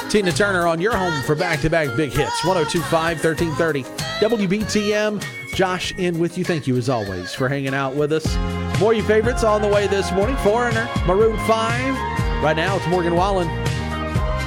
Tina Turner on your home for back-to-back big hits. 102.5, 1330 WBTM. Josh in with you. Thank you, as always, for hanging out with us. More of your favorites on the way this morning. Foreigner, Maroon 5. Right now, it's Morgan Wallen.